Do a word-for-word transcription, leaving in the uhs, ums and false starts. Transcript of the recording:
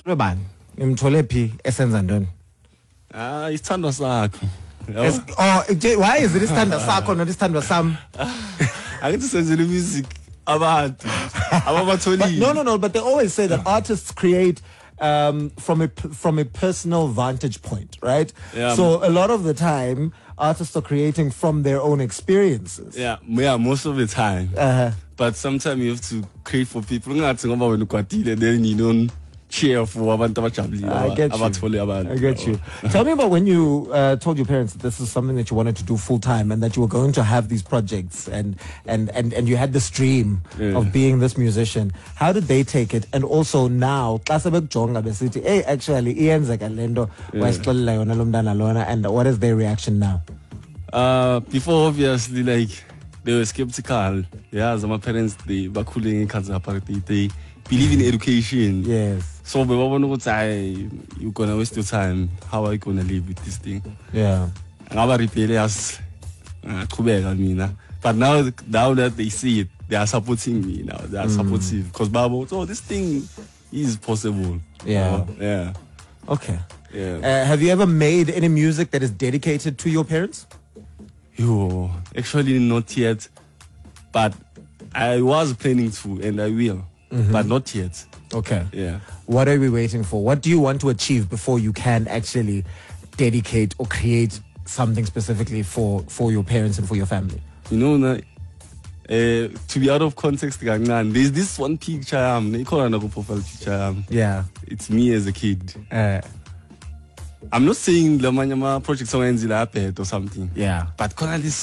Bani nimthole phi esenza ntoni? Ah, isithando sakho. Es- Oh, j- why is it isithando sakho not isithando sam? Akithi senzele music abantu But ababatholi. no, no, no. But they always say that artists create um, from a p- from a personal vantage point, right? Yeah. So a lot of the time, artists are creating from their own experiences. Yeah, yeah, most of the time. Uh-huh. But sometimes you have to create for people. Ungathi ngoba wena ukwatile then you don't cheer for abantu abajabulile. I get abathole you. abantu. I get you. Tell me about when you uh, told your parents that this is something that you wanted to do full time and that you were going to have these projects and and and, and you had this dream Yeah. of being this musician. How did they take it? And also now, xa sebekujonga besithi, hey, actually, iyenzeka le nto wasixelela yona lo mntana lona, and what is their reaction now? Uh, before obviously like they were skeptical. Yeah, so my parents they bakhule ngekhathi apartheid. They believe in education. Yes. So we wabona ukuthi hayi you're gonna waste your time. How are you gonna live with this thing? Yeah. Ngaba rebellious. Ngaqhubeka mina. But now now that they see it, they are supporting me now. They are mm. supportive because Babo, oh, this thing is possible. Yeah. Uh, yeah. Okay. Yeah. Uh, have you ever made any music that is dedicated to your parents? Yo, actually not yet, but I was planning to, and I will, mm-hmm. but not yet. Okay. Yeah. What are we waiting for? What do you want to achieve before you can actually dedicate or create something specifically for, for your parents and for your family? You know, na, uh, to be out of context, there's this one picture, um, they call it profile picture. Um, Yeah. it's me as a kid. Uh, I'm not saying the Manyama project song ends or something. yeah. But this